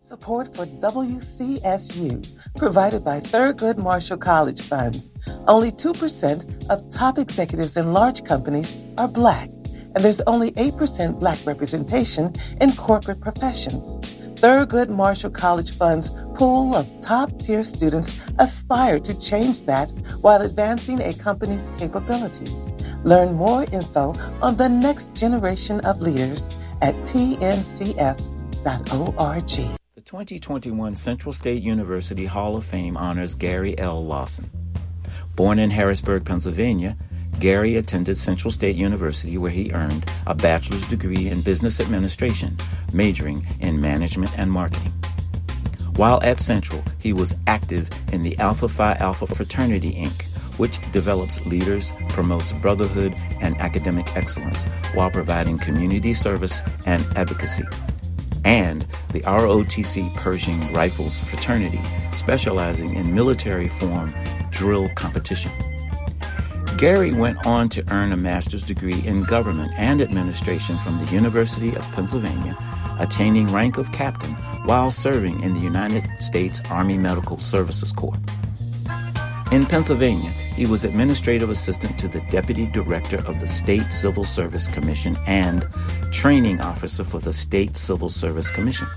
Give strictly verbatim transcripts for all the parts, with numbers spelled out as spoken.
Support for W C S U, provided by Thurgood Marshall College Fund. Only two percent of top executives in large companies are Black, and there's only eight percent Black representation in corporate professions. Thurgood Marshall College Fund's pool of top-tier students aspire to change that while advancing a company's capabilities. Learn more info on the next generation of leaders at T N C F dot org. The twenty twenty-one Central State University Hall of Fame honors Gary L. Lawson. Born in Harrisburg, Pennsylvania, Gary attended Central State University, where he earned a bachelor's degree in business administration, majoring in management and marketing. While at Central, he was active in the Alpha Phi Alpha Fraternity, Incorporated, which develops leaders, promotes brotherhood and academic excellence while providing community service and advocacy, and the R O T C Pershing Rifles Fraternity, specializing in military form drill competition. Gary went on to earn a master's degree in government and administration from the University of Pennsylvania, attaining rank of captain while serving in the United States Army Medical Services Corps. In Pennsylvania, he was administrative assistant to the deputy director of the State Civil Service Commission and training officer for the State Civil Service Commission.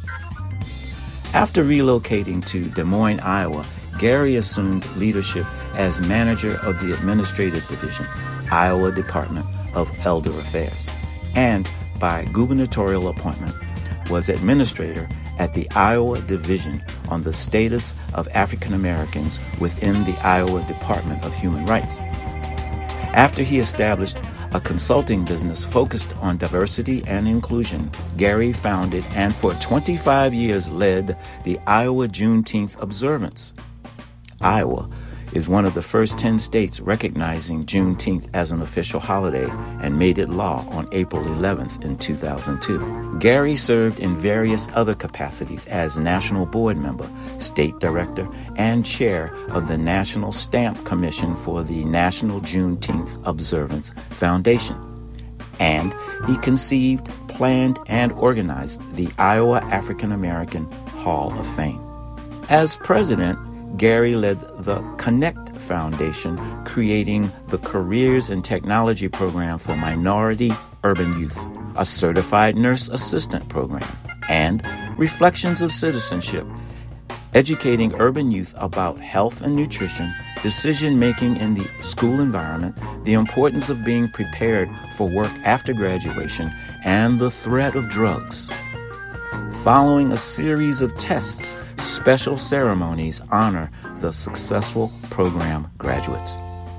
After relocating to Des Moines, Iowa, Gary assumed leadership as manager of the Administrative Division, Iowa Department of Elder Affairs, and by gubernatorial appointment was administrator at the Iowa Division on the Status of African Americans within the Iowa Department of Human Rights. After he established a consulting business focused on diversity and inclusion, Gary founded and for twenty-five years led the Iowa Juneteenth observance. Iowa is one of the first ten states recognizing Juneteenth as an official holiday and made it law on April eleventh in two thousand two. Gary served in various other capacities as national board member, state director, and chair of the National Stamp Commission for the National Juneteenth Observance Foundation. And he conceived, planned, and organized the Iowa African American Hall of Fame. As president, Gary led the Connect Foundation, creating the Careers in Technology program for minority urban youth, a certified nurse assistant program, and Reflections of Citizenship, educating urban youth about health and nutrition, decision-making in the school environment, the importance of being prepared for work after graduation, and the threat of drugs. Following a series of tests, special ceremonies honor the successful program graduates.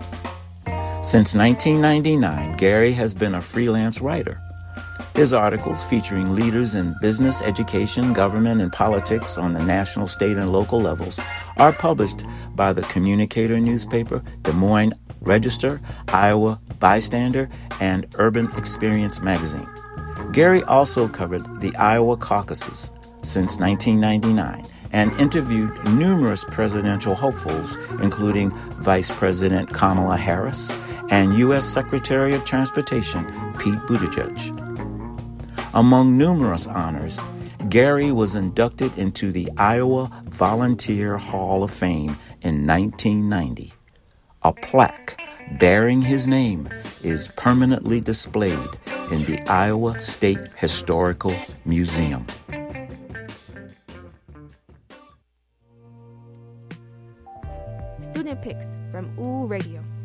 Since nineteen ninety-nine, Gary has been a freelance writer. His articles featuring leaders in business, education, government, and politics on the national, state, and local levels are published by the Communicator newspaper, Des Moines Register, Iowa Bystander, and Urban Experience magazine. Gary also covered the Iowa caucuses since nineteen ninety-nine and interviewed numerous presidential hopefuls, including Vice President Kamala Harris and U S Secretary of Transportation Pete Buttigieg. Among numerous honors, Gary was inducted into the Iowa Volunteer Hall of Fame in nineteen ninety. A plaque bearing his name is permanently displayed in the Iowa State Historical Museum. Student Picks from O O Radio.